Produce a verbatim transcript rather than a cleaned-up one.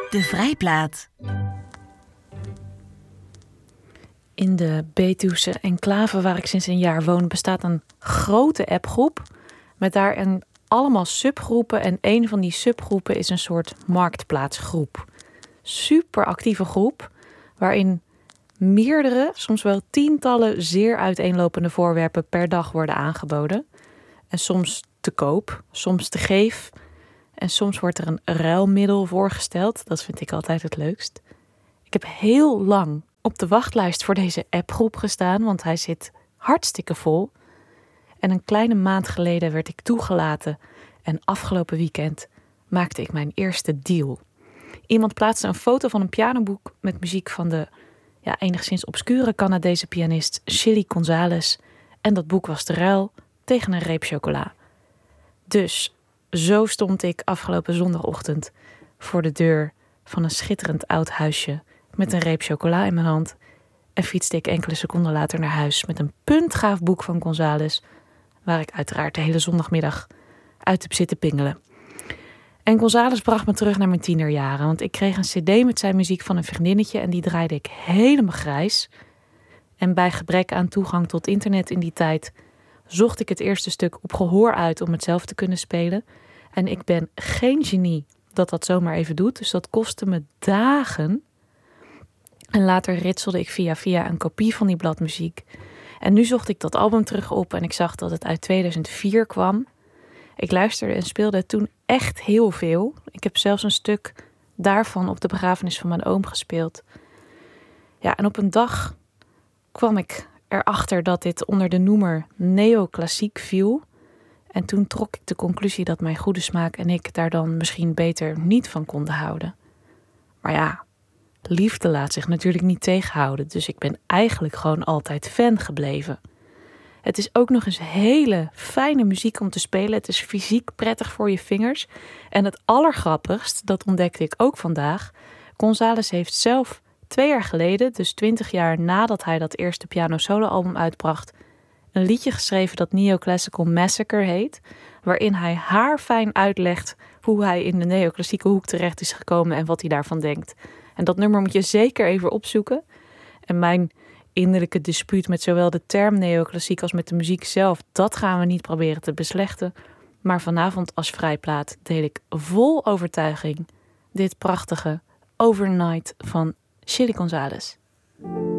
De Vrijplaat. In de Betuwse enclave waar ik sinds een jaar woon bestaat een grote appgroep met daarin allemaal subgroepen en een van die subgroepen is een soort marktplaatsgroep. Super actieve groep waarin meerdere, soms wel tientallen zeer uiteenlopende voorwerpen per dag worden aangeboden. En soms te koop, soms te geef en soms wordt er een ruilmiddel voorgesteld. Dat vind ik altijd het leukst. Ik heb heel lang op de wachtlijst voor deze appgroep gestaan, want hij zit hartstikke vol. En een kleine maand geleden werd ik toegelaten en afgelopen weekend maakte ik mijn eerste deal. Iemand plaatste een foto van een pianoboek met muziek van de ja, enigszins obscure Canadese pianist Chili Gonzales. En dat boek was te ruil tegen een reep chocola. Dus zo stond ik afgelopen zondagochtend voor de deur van een schitterend oud huisje met een reep chocola in mijn hand en fietste ik enkele seconden later naar huis met een puntgaaf boek van Gonzales, waar ik uiteraard de hele zondagmiddag uit heb zitten pingelen. En Gonzales bracht me terug naar mijn tienerjaren, want ik kreeg een cd met zijn muziek van een vriendinnetje en die draaide ik helemaal grijs. En bij gebrek aan toegang tot internet in die tijd zocht ik het eerste stuk op gehoor uit om het zelf te kunnen spelen. En ik ben geen genie dat dat zomaar even doet, dus dat kostte me dagen. En later ritselde ik via via een kopie van die bladmuziek. En nu zocht ik dat album terug op en ik zag dat het uit tweeduizend vier kwam. Ik luisterde en speelde toen echt heel veel. Ik heb zelfs een stuk daarvan op de begrafenis van mijn oom gespeeld. Ja, en op een dag kwam ik erachter dat dit onder de noemer neoclassiek viel. En toen trok ik de conclusie dat mijn goede smaak en ik daar dan misschien beter niet van konden houden. Maar ja, liefde laat zich natuurlijk niet tegenhouden, dus ik ben eigenlijk gewoon altijd fan gebleven. Het is ook nog eens hele fijne muziek om te spelen. Het is fysiek prettig voor je vingers. En het allergrappigst, dat ontdekte ik ook vandaag, Gonzales heeft zelf twee jaar geleden, dus twintig jaar nadat hij dat eerste piano-solo-album uitbracht, een liedje geschreven dat Neoclassical Massacre heet, waarin hij haarfijn uitlegt hoe hij in de neoclassieke hoek terecht is gekomen en wat hij daarvan denkt. En dat nummer moet je zeker even opzoeken. En mijn innerlijke dispuut met zowel de term neoclassiek als met de muziek zelf, dat gaan we niet proberen te beslechten. Maar vanavond als vrijplaat deel ik vol overtuiging dit prachtige Overnight van Chili Gonzales.